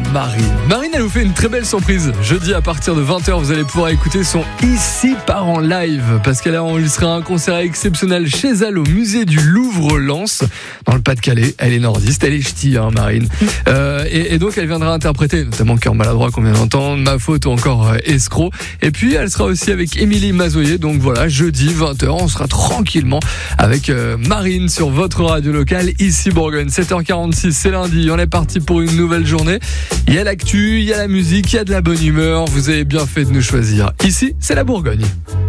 Marine. Marine, elle vous fait une très belle surprise. Jeudi, à partir de 20h, vous allez pouvoir écouter son Ici part en live, parce qu'elle a enregistré un concert exceptionnel chez elle au musée du Louvre-Lens, dans le Pas-de-Calais. Elle est nordiste, elle est ch'ti, Marine. Et donc, elle viendra interpréter notamment Cœur maladroit qu'on vient d'entendre, Ma faute ou encore Escroc. Et puis, elle sera aussi avec Émilie Mazoyer. Donc voilà, jeudi, 20h, on sera tranquillement avec Marine sur votre radio locale, ici Bourgogne. 7h46, c'est lundi, on est parti pour une nouvelle journée. Il y a l'actu, il y a la musique, il y a de la bonne humeur. Vous avez bien fait de nous choisir. Ici, c'est la Bourgogne.